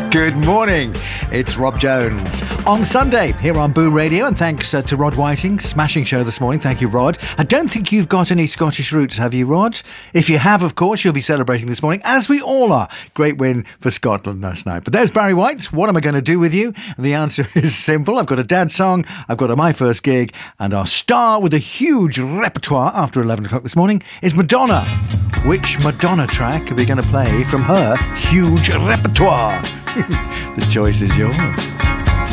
Good morning, it's Rob Jones. On Sunday, here on Boo Radio, and thanks to Rod Whiting, smashing show this morning. Thank you, Rod. I don't think you've got any Scottish roots, have you, Rod? If you have, of course, you'll be celebrating this morning, as we all are. Great win for Scotland last night. But there's Barry White. What am I going to do with you? And the answer is simple. I've got a dad song, I've got a My First Gig, and our star with a huge repertoire after 11 o'clock this morning is Madonna. Which Madonna track are we going to play from her huge repertoire? The choice is yours.